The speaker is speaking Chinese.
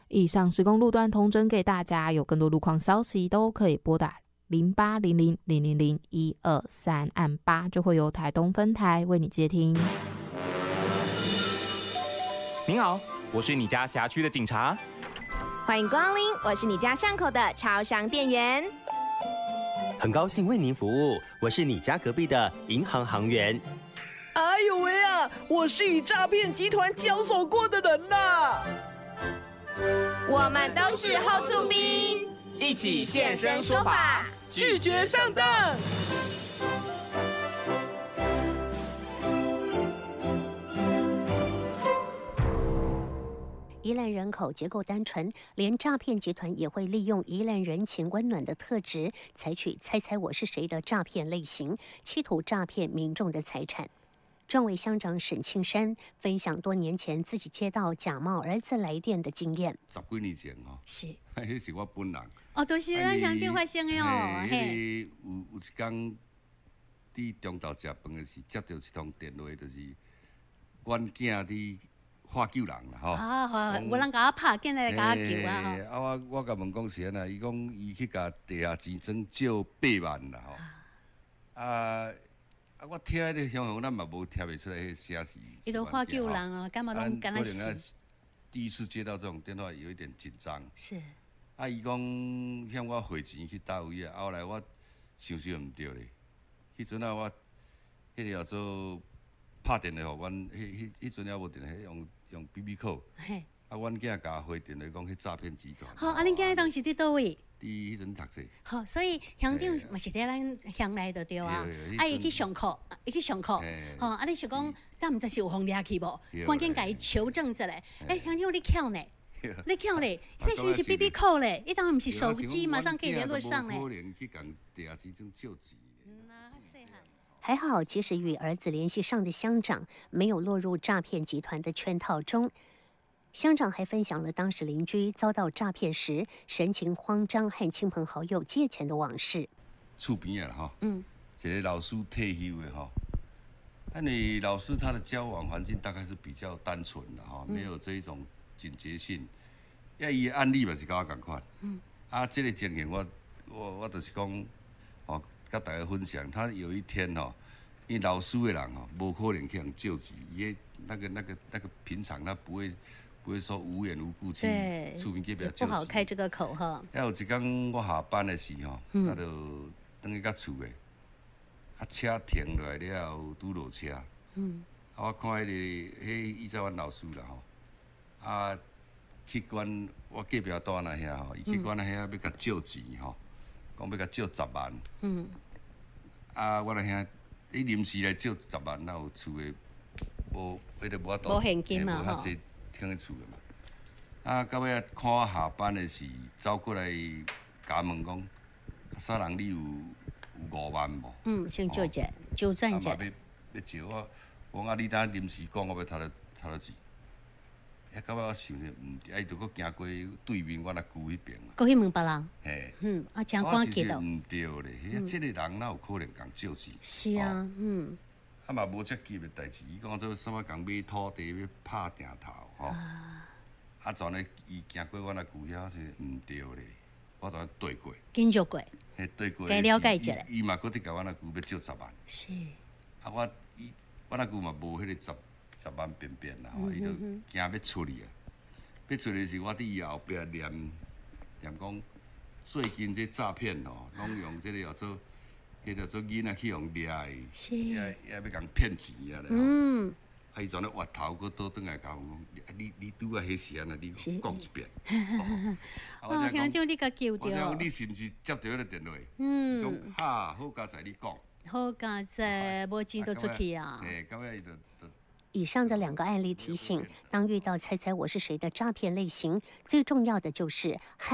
以上施工路段统整给大家，有更多路况消息都可以拨打0800000123按8，就会有台东分台为你接听。 您好，我是你家辖区的警察。 欢迎光临，我是你家巷口的超商店员。 很高兴为您服务，我是你家隔壁的银行行员。 哎呦喂啊！我是与诈骗集团交手过的人呐。 我们都是后速兵， 一起现身说法， 拒绝上当。 宜兰人口结构单纯，连诈骗集团也会利用宜兰人情温暖的特质，采取猜猜我是谁的诈骗类型，企图诈骗民众的财产。壮委乡长沈庆山分享多年前自己接到假冒儿子来电的经验。 10几年前是， 迄是我本人。 都是咱乡镇发生的嘿，有一天伫中昼食饭的时，接到一通电话，就是阮囝伫喊救人啦， 有人甲我拍，进来甲我救啊！我甲问讲是安那，伊讲伊去甲地下钱庄借8万啦，我听迄个乡咱嘛无听袂出来，迄声是。 伊都喊救人哦，干嘛拢干那死？ 第一次接到这种电话，有一点紧张。 是。 伊讲向我汇钱去倒位啊，后来我想唔对咧，迄阵啊我迄个叫做拍电话互阮，迄阵也无电话，用 BB 扣。嘿。阮囝甲回电话讲，迄诈骗集团。 好，恁囝当时伫倒位？ 伫迄阵读册。 好，所以乡长嘛是伫咱乡内就对啊。伊去上课，吼，你想讲，但毋知是有互掠去无？赶紧甲伊求证一下。乡长你巧呢？你巧咧？迄个是 BB 扣咧，伊当然毋是手机，马上可以联络上咧。还好，即使与儿子联系上的乡长没有落入诈骗集团的圈套中。乡长还分享了当时邻居遭到诈骗时神情慌张和亲朋好友借钱的往事。 厝边啊一个老师退休的那老师他的交往环境大概是比较单纯的没有这一种警觉性。伊的案例嘛是跟我同款。这个情形我就是讲跟大家分享，他有一天因为老师的人无可能去人救济，伊那个平常他不会说无缘无故去厝边去不要救济， 不好开这个口哈。 有一天我下班的时我就回去到厝的，车停落来了后拄落车，我看伊在阮老师啦去管我隔壁单那遐伊去管那遐要甲借钱讲要甲借10万，我那遐伊临时来借10万，那有厝的无法度， 无现金嘛无遐济听咧厝的嘛。到尾看我下班的时，走过来甲问讲，啥人你有5万无？ 先借者，周转者。 要借我讲你等临时讲，我要偷了钱。到尾我想着毋对，伊着搁行过对面我那旧迄边。 搁去问别人。 嘿。 真赶急咯。 毋对咧，即个人哪有可能共借钱？ 是啊， 嘛无遮急的代志，伊讲做什么共买土地要拍定头全咧伊行过我那旧遐是毋对咧，我全对过。 紧就过。 嘿，对过。 该了解一下。 伊嘛搁伫甲我那旧要借10万。 是。 我那旧嘛无迄个10万边边啦，伊就惊要出去啊！要出去时，我伫伊后壁念讲，最近这诈骗拢用这个叫做，叫做囡仔去用掠的，也要共骗钱啊咧。伊全咧挖头，搁倒转来甲我讲，你拄啊迄时啊，你讲一遍。 乡长你甲救着。 我讲你是毋是接到迄个电话？讲好佳哉，你讲。 好佳哉，无钱就出去啊。 到尾伊就。 以上的2个案例提醒，当遇到猜猜我是谁的诈骗类型，最重要的就是